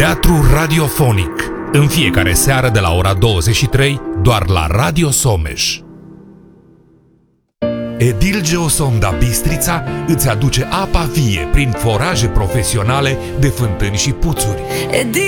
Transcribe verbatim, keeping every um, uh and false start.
Teatru radiofonic, în fiecare seară de la ora douăzeci și trei, doar la Radio Someș. Edil Geosonda Bistrița îți aduce apa vie prin foraje profesionale de fântâni și puțuri. Edil